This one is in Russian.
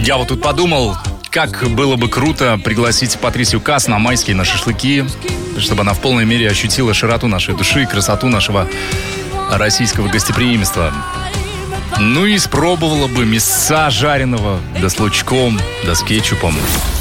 Я вот тут подумал, как было бы круто пригласить Патрисию Каас на майские, на шашлыки, чтобы она в полной мере ощутила широту нашей души, красоту нашего российского гостеприимства. Ну и испробовала бы мяса жареного, да с лучком, да с кетчупом.